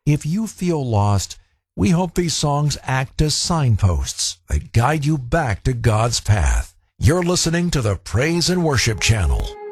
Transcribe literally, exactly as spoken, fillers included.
If you feel lost, we hope these songs act as signposts that guide you back to God's path. You're listening to the Praise and Worship Channel.